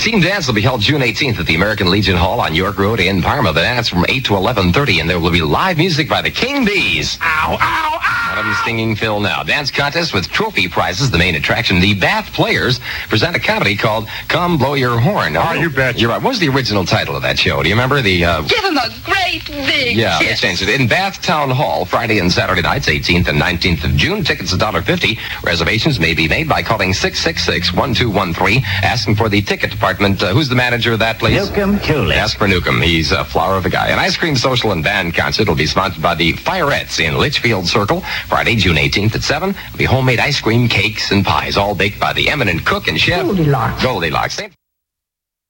Team Dance will be held June 18th at the American Legion Hall on York Road in Parma. The dance from 8 to 11:30, and there will be live music by the King Bees. Ow, ow, ow! One of them stinging Phil now. Dance contest with trophy prizes, the main attraction. The Bath Players present a comedy called Come Blow Your Horn. Oh, you bet. You're right. What was the original title of that show? Do you remember the... Give him a great big they kiss. changed it. In Bath Town Hall, Friday and Saturday nights, 18th and 19th of June. Tickets $1.50. Reservations may be made by calling 666-1213, asking for the ticket department. Who's the manager of that place? Newcomb Cooley. Ask for Newcomb. He's a flower of a guy. An ice cream social and band concert will be sponsored by the Fireettes in Litchfield Circle. Friday, June 18th at 7. It'll be homemade ice cream, cakes, and pies, all baked by the eminent cook and chef Goldilocks. Goldilocks.